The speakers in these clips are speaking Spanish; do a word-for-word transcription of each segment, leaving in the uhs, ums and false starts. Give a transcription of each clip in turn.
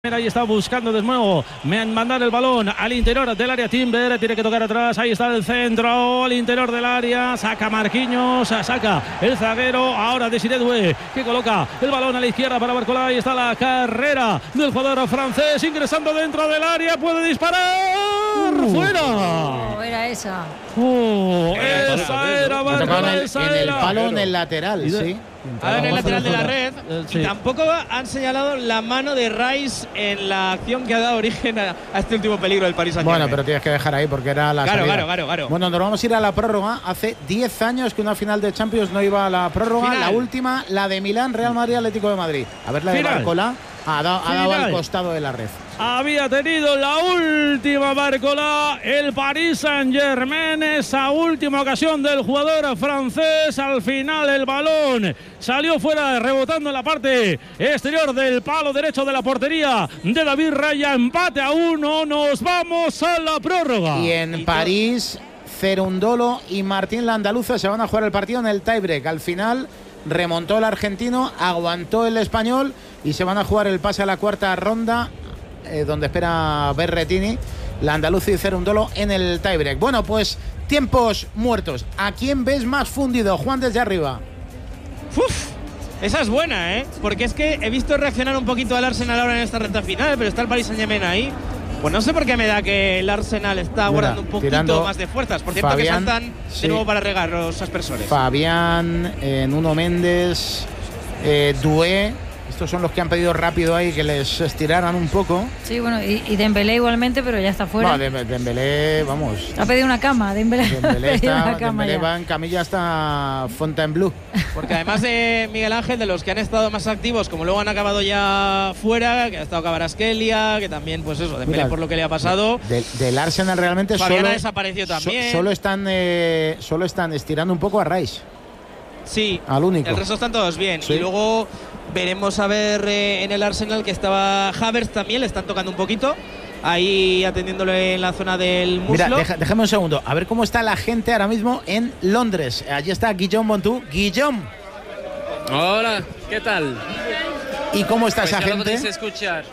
Ahí está buscando de nuevo mandar el balón al interior del área. Timber tiene que tocar atrás. Ahí está el centro al interior del área. Saca Marquinhos, saca el zaguero. Ahora Desiré Doué, que coloca el balón a la izquierda para Barcola. Ahí está la carrera del jugador francés ingresando dentro del área. Puede disparar. Uh, ¡Fuera! Oh, era esa. Oh, esa era, Barcola, esa en el era. palo, en el lateral, sí. Ahora en el lateral de la red. Sí. Y tampoco han señalado la mano de Rice en la acción que ha dado origen a, a este último peligro del Paris Saint-Germain. Bueno, pero tienes que dejar ahí porque era la Claro, salida. claro, claro, claro. Bueno, nos vamos a ir a la prórroga. Hace diez años que una final de Champions no iba a la prórroga. Final. La última, la de Milán, Real Madrid, Atlético de Madrid. A ver la de Final. Barcola. Ha dado, ha dado Final. al costado de la red. Había tenido la última Barcola el Paris Saint-Germain, esa última ocasión del jugador francés. Al final el balón salió fuera, rebotando en la parte exterior del palo derecho de la portería de David Raya. Empate a uno, nos vamos a la prórroga. Y en París, Cerundolo y Martín Landaluza se van a jugar el partido en el tiebreak. Al final remontó el argentino, aguantó el español y se van a jugar el pase a la cuarta ronda, eh, donde espera Berretini, Landaluza y Cerundolo en el tiebreak. Bueno, pues tiempos muertos. ¿A quién ves más fundido, Juan, desde arriba? Uf, esa es buena, ¿eh? Porque es que he visto reaccionar un poquito al Arsenal ahora en esta recta final, pero está el Paris Saint-Germain ahí. Pues no sé por qué me da que el Arsenal está guardando un poquito más de fuerzas. Por cierto, Fabián, que saltan sí. de nuevo para regar los aspersores. Fabián, eh, Nuno Méndez, eh, Doué. Estos son los que han pedido rápido ahí que les estiraran un poco. Sí, bueno, y, y Dembélé igualmente, pero ya está fuera. No, Dem- Dembélé, vamos. Ha pedido una cama, Dembélé. Dembélé, Ha pedido está, una cama Dembélé ya. va en camilla hasta Fontainebleau. Porque además de Miguel Ángel, de los que han estado más activos, como luego han acabado ya fuera, que ha estado Kvaratskhelia, que también, pues eso, Dembélé Mira, por lo que le ha pasado. Del, del Arsenal realmente Fabián solo, ha desaparecido también. so- solo, están, eh, solo están estirando un poco a Rice. Sí, al único. El resto están todos bien. Sí. Y luego veremos a ver eh, en el Arsenal que estaba Havertz también, le están tocando un poquito. Ahí atendiéndole en la zona del muslo. Mira, deja, déjame un segundo. A ver cómo está la gente ahora mismo en Londres. Allí está Guillaume Montú. Guillaume. Hola, ¿qué tal? ¿Y cómo está Pues esa ya lo gente? podéis escuchar.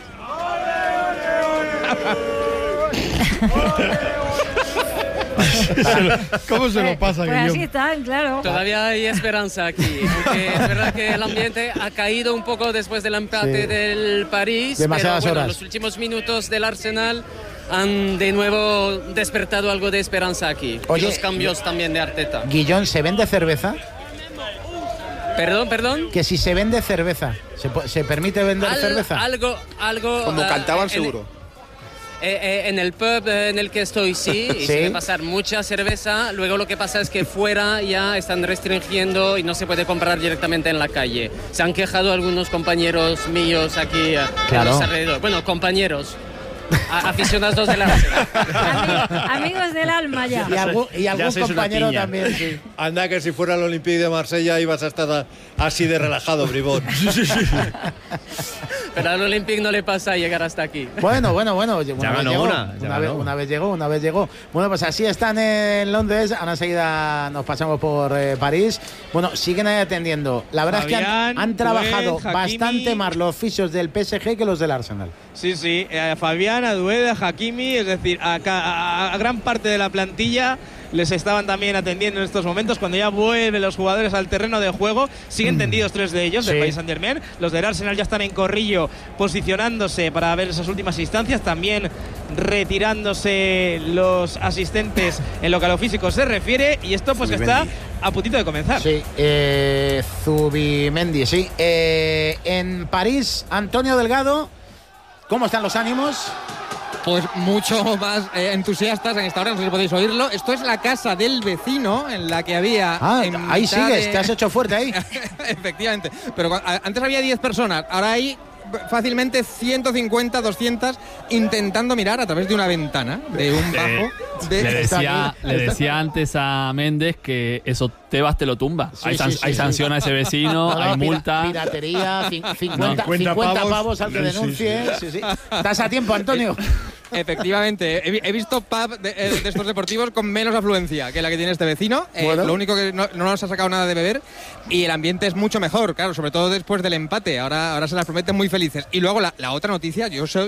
¿Cómo se lo pasa, Pues así Guillaume? están, claro. Todavía hay esperanza aquí, aunque es verdad que el ambiente ha caído un poco después del empate Sí. del París. Demasiadas pero bueno, horas. los últimos minutos del Arsenal han de nuevo despertado algo de esperanza aquí. Oye, y los cambios también de Arteta. Guillón, ¿se vende cerveza? Perdón, perdón. Que si se vende cerveza, ¿se, pu- se permite vender Al- cerveza? Algo, algo. Como ah, cantaban, en- seguro. Eh, eh, en el pub eh, en el que estoy, sí, y Sí. se puede pasar mucha cerveza. Luego lo que pasa es que fuera ya están restringiendo y no se puede comprar directamente en la calle. Se han quejado algunos compañeros míos aquí eh, Claro. en los alrededores. Bueno, compañeros, a- aficionados de la Arsenal. Ami- amigos del alma ya. Y algún, y algún sois una compañero piña. también, sí. Anda, que si fuera el Olympique de Marsella ibas a estar así de relajado, bribón. Pero al Olympique no le pasa llegar hasta aquí. Bueno, bueno, bueno. Una vez ganó llegó, una, ya una, vez, ganó. una vez llegó, una vez llegó. Bueno, pues así están en Londres. Ahora enseguida nos pasamos por eh, París. Bueno, siguen ahí atendiendo. La verdad es que han, Fabián, han trabajado Doué, Hakimi. bastante más los fisios del P S G que los del Arsenal. Sí, sí, a Fabián, a Doué, a Hakimi, es decir, a, ca- a- a gran parte de la plantilla les estaban también atendiendo en estos momentos. Cuando ya vuelven los jugadores al terreno de juego, siguen tendidos tres de ellos, Sí. del Paris Saint-Germain. Los del Arsenal ya están en corrillo posicionándose para ver esas últimas instancias, también retirándose los asistentes en lo que a lo físico se refiere. Y esto pues que está a puntito de comenzar. Sí, eh, Zubimendi, sí. Eh, en París, Antonio Delgado, ¿cómo están los ánimos? Pues mucho más eh, entusiastas en esta hora, no sé si podéis oírlo. Esto es la casa del vecino en la que había... Ah, en ahí mitad sigues, de- te has hecho fuerte ahí. Efectivamente. Pero cua- a- antes había diez personas, ahora hay fácilmente ciento cincuenta, doscientas intentando mirar a través de una ventana, de un bajo. de- Le decía, Está- le decía antes a Méndez que eso Tebas te lo tumba. Sí, hay san- sí, sí, hay sí. sanción a ese vecino, No, hay no, pira- multa. Piratería, cin- cincuenta, cincuenta cincuenta pavos, pavos al que sí, sí, denuncie. Sí, sí. Estás a tiempo, Antonio. Efectivamente, he, he visto pub de, de estos deportivos con menos afluencia que la que tiene este vecino. Eh, Bueno. Lo único que no, no nos ha sacado nada de beber y el ambiente es mucho mejor, claro, sobre todo después del empate. Ahora, ahora se las prometen muy felices. Y luego la, la otra noticia, yo soy